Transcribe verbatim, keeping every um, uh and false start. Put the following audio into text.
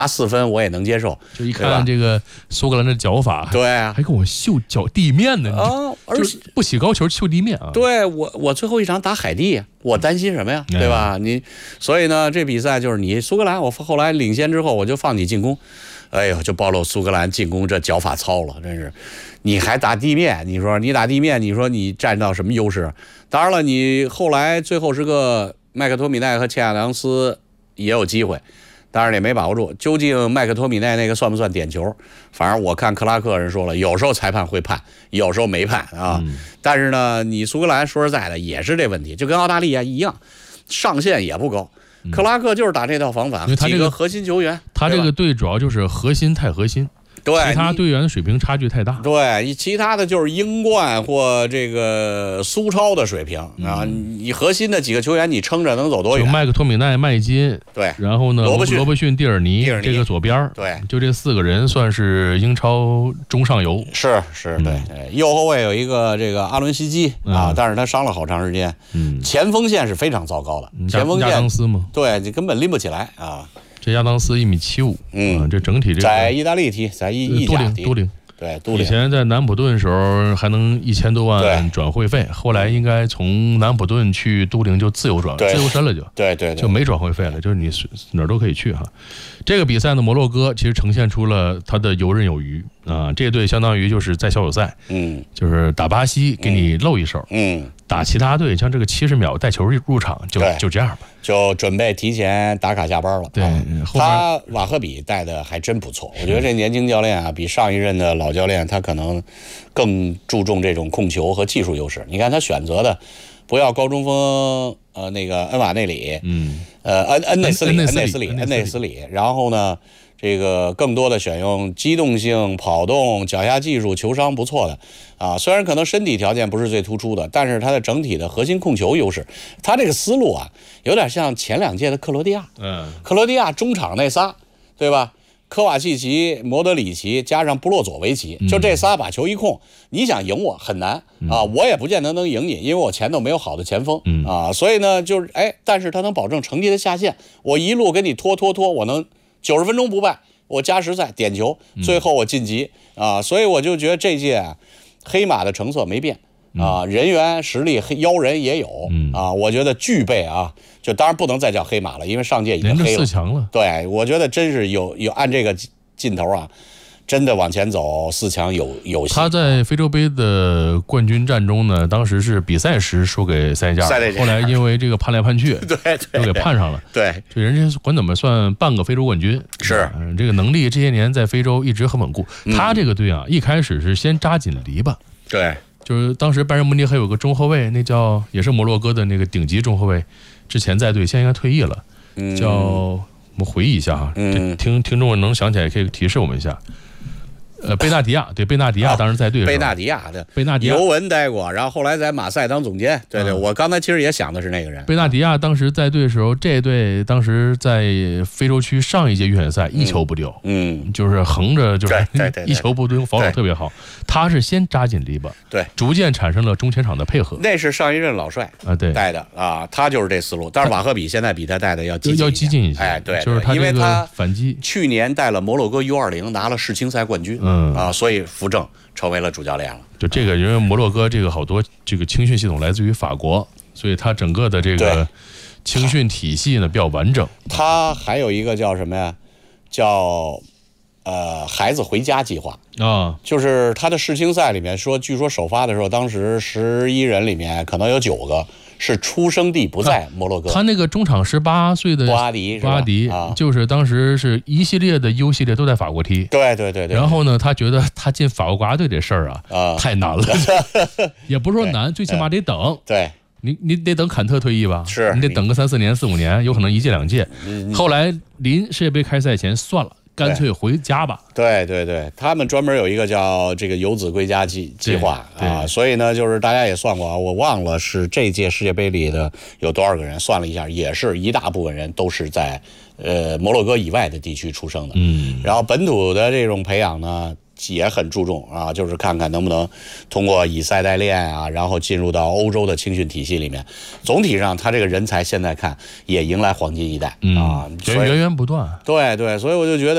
四分我也能接受。 就一看这个苏格兰的脚法， 对啊， 还跟我秀脚地面呢啊，而且不洗高球秀地面啊。 对我，我最后一场打海地，我担心什么呀？对吧？你所以呢，这比赛就是你苏格兰，我后来领先之后，我就放你进攻。哎呦，就暴露苏格兰进攻这脚法糙了，真是！你还打地面，你说你打地面，你说你占到什么优势？当然了，你后来最后是个麦克托米奈和切亚当斯也有机会，当然也没把握住。究竟麦克托米奈那个算不算点球？反正我看克拉克人说了，有时候裁判会判，有时候没判啊。嗯、但是呢，你苏格兰说实在的也是这问题，就跟澳大利亚一样，上限也不高。克拉克就是打这套防法， 他这个核心球员， 他这个队主要就是核心太核心， 对， 其他队员的水平差距太大。 对，其他的就是英冠或这个苏超的水平啊。你核心的几个球员，你撑着能走多远？ 就麦克托米奈、麦金， 对， 然后呢，罗伯罗伯逊、蒂尔尼， 蒂尔尼这个左边， 对， 就这四个人算是英超中上游。 是是，对，嗯、右后卫有一个这个阿伦西基、嗯、啊，但是他伤了好长时间。嗯，前锋线是非常糟糕的， 嗯、 前锋线亚当斯吗？ 对，你根本拎不起来啊。 这亚当斯一米七五，嗯，这整体这个在意大利踢，在意意甲踢， 都灵， 对，都灵。 以前在南普顿的时候还能一千多万转会费，后来应该从南普顿去都灵就自由转，自由身了就， 对 对, 对， 就没转会费了，就是你哪儿都可以去哈。这个比赛呢，摩洛哥其实呈现出了他的游刃有余啊，这队相当于就是在小组赛，嗯，就是打巴西给你露一手，嗯。打其他队，像这个七十秒带球入场就就这样吧， 就准备提前打卡下班了。 对，啊、 他瓦赫比带的还真不错，我觉得这年轻教练啊，比上一任的老教练他可能更注重这种控球和技术优势。你看他选择的，不要高中锋，呃，那个恩瓦内里，嗯，呃，恩恩内斯里，恩内斯里，恩内斯里，然后呢？这个更多的选用机动性、跑动、脚下技术、球商不错的啊，虽然可能身体条件不是最突出的，但是他的整体的核心控球优势，他这个思路啊，有点像前两届的克罗地亚。嗯，克罗地亚中场那仨，对吧？科瓦契奇、莫德里奇加上布洛佐维奇，就这仨把球一控，你想赢我很难啊，我也不见得能赢你，因为我前头没有好的前锋啊，所以呢，就是哎，但是他能保证成绩的下限，我一路给你拖拖拖，我能。九十分钟不败，我加时赛点球，最后我晋级、嗯、啊！所以我就觉得这届啊，黑马的成色没变啊，人员实力妖人也有、嗯、啊，我觉得具备啊，就当然不能再叫黑马了，因为上届已经黑了， 四强了。 对，我觉得真是有有按这个劲头啊。真的往前走，四强有有戏。 他在非洲杯的冠军战中呢，当时是比赛时输给塞内加尔，后来因为这个判来判去， 对对， 又给判上了。 对， 这人家管怎么算半个非洲冠军， 是、 嗯、这个能力这些年在非洲一直很稳固。嗯、他这个队啊，一开始是先扎紧篱笆， 对， 就是当时拜仁慕尼黑有个中后卫，那叫也是摩洛哥的那个顶级中后卫，之前在队，现在应该退役了，嗯、叫我们回忆一下哈，嗯、听听众能想起来可以提示我们一下。呃，贝纳迪亚，对，贝纳迪亚当时在队、哦、 贝纳迪亚的贝纳迪亚尤文待过，然后后来在马赛当总监。对对、嗯，我刚才其实也想的是那个人。 贝纳迪亚当时在队的时候，这队当时在非洲区上一届预选赛一球不丢，嗯，就是横着就是一球不丢，防守特别好。他是先扎紧篱笆， 对， 逐渐产生了中前场的配合。 那是上一任老帅啊，对带的啊，他就是这思路。但是瓦赫比现在比他带的要激进要激进一些， 哎，对， 就是他因为他反击， 去年带了摩洛哥 U 二零拿了世青赛冠军，嗯啊，所以。扶正成为了主教练了。 就这个，因为摩洛哥这个好多这个青训系统来自于法国，所以它整个的这个青训体系呢比较完整。 它还有一个叫什么呀？叫呃孩子回家计划啊，就是他的世青赛里面说，据说首发的时候，当时十一人里面可能有九个。是出生地不在摩洛哥， 啊、他那个中场十八岁的布阿迪， 布阿迪、啊、就是当时是一系列的 U 系列都在法国踢， 对对 对, 对。 然后呢，他觉得他进法国国家队这事儿啊，啊太难了，也不是说难，最起码得等。 对， 你你得等坎特退役吧， 是你得等个三四年、四五年，有可能一届两届。嗯、后来临世界杯开赛前算了。干脆回家吧。 对对对，他们专门有一个叫这个游子归家计计划啊，所以呢，就是大家也算过啊，我忘了是这届世界杯里的有多少个人，算了一下，也是一大部分人都是在呃摩洛哥以外的地区出生的。嗯，然后本土的这种培养呢，也很注重啊，就是看看能不能通过以赛代练啊，然后进入到欧洲的青训体系里面。总体上，他这个人才现在看也迎来黄金一代啊， 源源不断。 对对，所以我就觉得。